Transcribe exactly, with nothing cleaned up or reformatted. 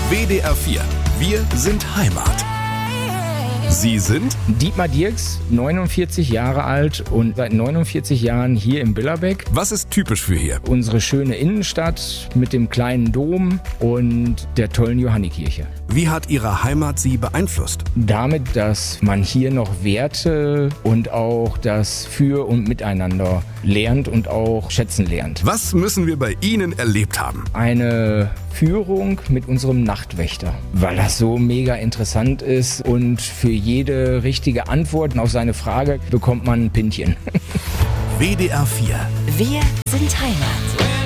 W D R vier. Wir sind Heimat. Sie sind? Dietmar Dirks, neunundvierzig Jahre alt und seit neunundvierzig Jahren hier in Billerbeck. Was ist typisch für hier? Unsere schöne Innenstadt mit dem kleinen Dom und der tollen Johannikirche. Wie hat Ihre Heimat Sie beeinflusst? Damit, dass man hier noch Werte und auch das Für- und Miteinander lernt und auch schätzen lernt. Was müssen wir bei Ihnen erlebt haben? Eine Führung mit unserem Nachtwächter, weil das so mega interessant ist und für jede richtige Antwort auf seine Frage bekommt man ein Pintchen. W D R vier. Wir sind Heimat.